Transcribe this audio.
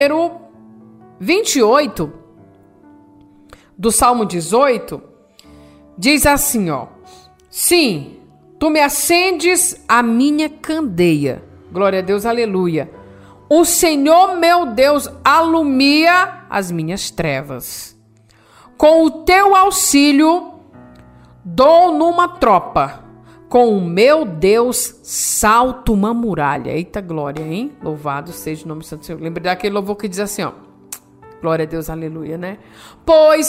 28 do Salmo 18 diz assim, ó: sim, tu me acendes a minha candeia. Glória a Deus, aleluia. O Senhor meu Deus alumia as minhas trevas. Com o teu auxílio dou numa tropa. Com o meu Deus salto uma muralha. Eita glória, hein? Louvado seja o nome do Santo Senhor. Lembra daquele louvor que diz assim, ó: glória a Deus, aleluia, né? Pois